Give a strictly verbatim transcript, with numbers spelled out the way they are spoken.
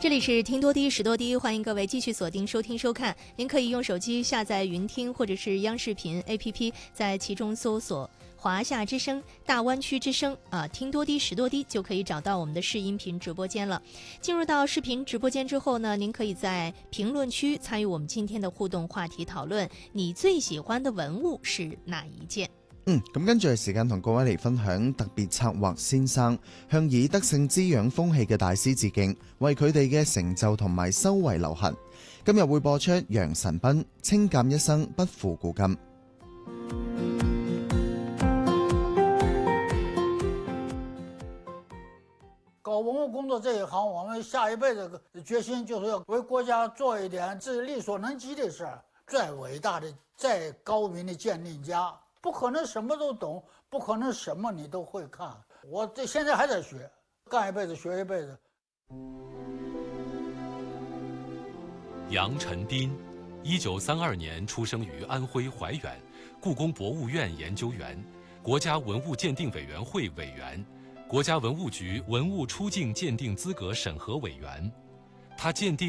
这里是听多低识多低，欢迎各位继续锁定收听收看。您可以用手机下载云听或者是央视频 A P P， 在其中搜索华夏之声、大湾区之声啊，听多低识多低就可以找到我们的视音频直播间了。进入到视频直播间之后呢，您可以在评论区参与我们今天的互動話題討論，你最喜歡的文物是哪一件？ 嗯，咁跟住係時間同各位嚟分享特別策劃先生向以德性滋養風氣嘅大師致敬，為佢哋嘅成就同埋修為留痕。今日會播出楊神斌清鑑一生不負古今。 搞文物工作这一行，我们下一辈子决心就是要为国家做一点自己力所能及的事儿。再伟大的、再高明的鉴定家，不可能什么都懂，不可能什么你都会看。我这现在还在学，干一辈子学一辈子。 杨晨斌，一九三二年出生于安徽怀远，故宫博物院研究员，国家文物鉴定委员会委员，国家文物局文物出境鉴定资格审核委员。他鉴定